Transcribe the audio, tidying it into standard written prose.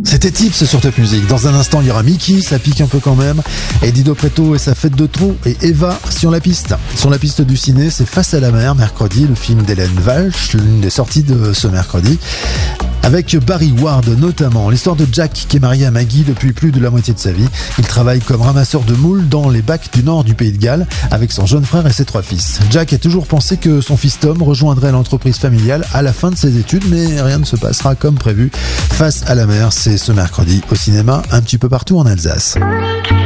C'était Tips sur Top Music. Dans un instant, il y aura Mickey, ça pique un peu quand même. Et Dido Preto et sa fête de trou. Et Eva sur la piste. Sur la piste du ciné, c'est Face à la mer, mercredi, le film d'Hélène Walsh, l'une des sorties de ce mercredi. Avec Barry Ward notamment. L'histoire de Jack qui est marié à Maggie depuis plus de la moitié de sa vie. Il travaille comme ramasseur de moules dans les bacs du nord du pays de Galles avec son jeune frère et ses 3 fils. Jack a toujours pensé que son fils Tom rejoindrait l'entreprise familiale à la fin de ses études, mais rien ne se passera comme prévu. Face à la mer, c'est ce mercredi au cinéma, un petit peu partout en Alsace.